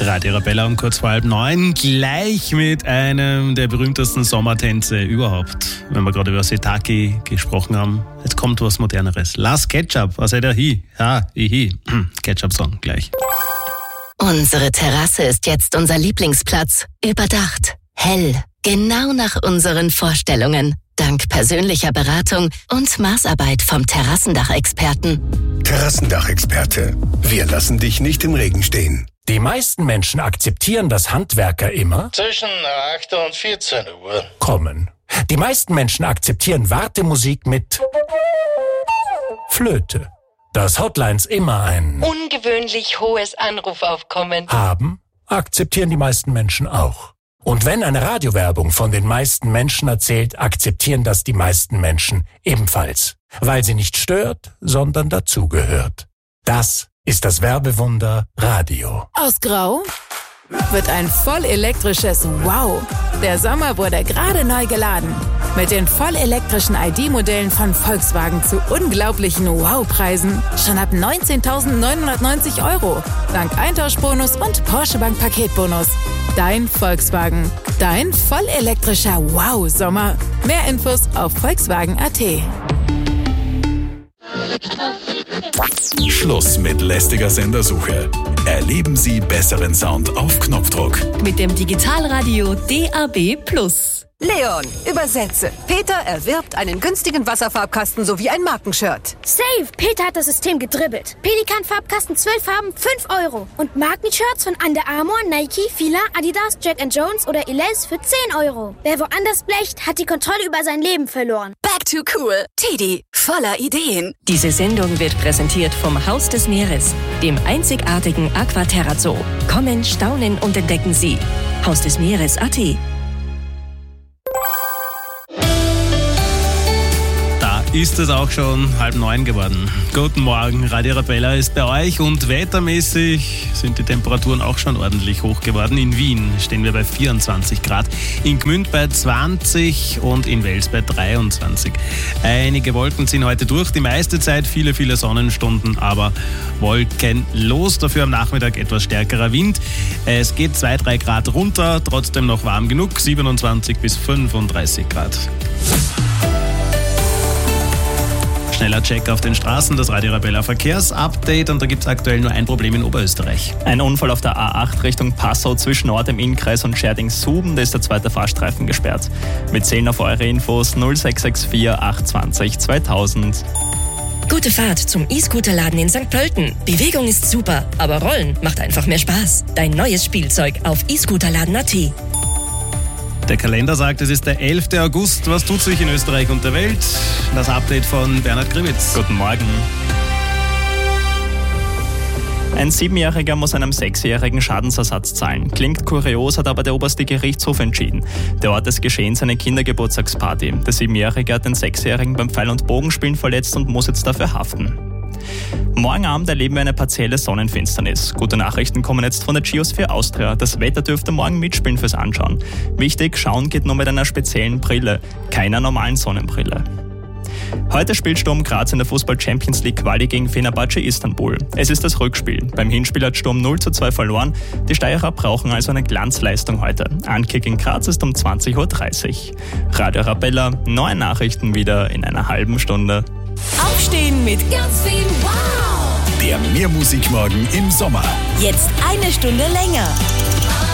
Radio Arabella um kurz vor 8:30, gleich mit einem der berühmtesten Sommertänze überhaupt. Wenn wir gerade über Setaki gesprochen haben, jetzt kommt was Moderneres. Lass Ketchup, was hat er hi? Ha, ihi. Ketchup-Song gleich. Unsere Terrasse ist jetzt unser Lieblingsplatz. Überdacht, hell, genau nach unseren Vorstellungen. Dank persönlicher Beratung und Maßarbeit vom Terrassendachexperten. Terrassendachexperte. Wir lassen dich nicht im Regen stehen. Die meisten Menschen akzeptieren, dass Handwerker immer zwischen 8 und 14 Uhr kommen. Die meisten Menschen akzeptieren Wartemusik mit Flöte. Dass Hotlines immer ein ungewöhnlich hohes Anrufaufkommen haben, akzeptieren die meisten Menschen auch. Und wenn eine Radiowerbung von den meisten Menschen erzählt, akzeptieren das die meisten Menschen ebenfalls. Weil sie nicht stört, sondern dazugehört. Das ist das Werbewunder Radio. Aus Grau wird ein vollelektrisches Wow. Der Sommer wurde gerade neu geladen. Mit den vollelektrischen ID-Modellen von Volkswagen zu unglaublichen Wow-Preisen. Schon ab 19.990 €. Dank Eintauschbonus und Porsche Bank Paketbonus. Dein Volkswagen. Dein vollelektrischer Wow-Sommer. Mehr Infos auf Volkswagen.at. Schluss mit lästiger Sendersuche. Erleben Sie besseren Sound auf Knopfdruck. Mit dem Digitalradio DAB+. Leon, übersetze. Peter erwirbt einen günstigen Wasserfarbkasten sowie ein Markenshirt. Save! Peter hat das System gedribbelt. Pelikan-Farbkasten 12 Farben, 5 €. Und Markenshirts von Under Armour, Nike, Fila, Adidas, Jack & Jones oder Elize für 10 €. Wer woanders blecht, hat die Kontrolle über sein Leben verloren. Back to cool. Teddy, voller Ideen. Diese Sendung wird präsentiert vom Haus des Meeres, dem einzigartigen Aquaterra Zoo. Kommen, staunen und entdecken Sie. Haus des Meeres.at. Ist es auch schon 8:30 geworden. Guten Morgen, Radio Arabella ist bei euch und wettermäßig sind die Temperaturen auch schon ordentlich hoch geworden. In Wien stehen wir bei 24 Grad, in Gmünd bei 20 und in Wels bei 23. Einige Wolken ziehen heute durch, die meiste Zeit viele Sonnenstunden, aber wolkenlos. Dafür am Nachmittag etwas stärkerer Wind. Es geht 2-3 Grad runter, trotzdem noch warm genug, 27 bis 35 Grad. Schneller Check auf den Straßen, das Radio Arabella Verkehrsupdate, und da gibt es aktuell nur ein Problem in Oberösterreich. Ein Unfall auf der A8 Richtung Passau zwischen Ort im Innkreis und Scherding-Suben, da ist der zweite Fahrstreifen gesperrt. Wir zählen auf eure Infos 0664 820 2000. Gute Fahrt zum E-Scooter-Laden in St. Pölten. Bewegung ist super, aber Rollen macht einfach mehr Spaß. Dein neues Spielzeug auf e-Scooterladen.at. Der Kalender sagt, es ist der 11. August. Was tut sich in Österreich und der Welt? Das Update von Bernhard Gribitz. Guten Morgen. Ein 7-Jähriger muss einem 6-Jährigen Schadensersatz zahlen. Klingt kurios, hat aber der oberste Gerichtshof entschieden. Der Ort des Geschehens eine Kindergeburtstagsparty. Der 7-Jährige hat den 6-Jährigen beim Pfeil- und Bogenspielen verletzt und muss jetzt dafür haften. Morgen Abend erleben wir eine partielle Sonnenfinsternis. Gute Nachrichten kommen jetzt von der Geosphere Austria. Das Wetter dürfte morgen mitspielen fürs Anschauen. Wichtig, schauen geht nur mit einer speziellen Brille, keiner normalen Sonnenbrille. Heute spielt Sturm Graz in der Fußball-Champions League Quali gegen Fenerbahce Istanbul. Es ist das Rückspiel. Beim Hinspiel hat Sturm 0:2 verloren. Die Steirer brauchen also eine Glanzleistung heute. Ankick in Graz ist um 20:30 Uhr. Radio Arabella, neue Nachrichten wieder in einer halben Stunde. Aufstehen mit ganz viel Wow! Der Mehrmusikmorgen im Sommer. Jetzt eine Stunde länger.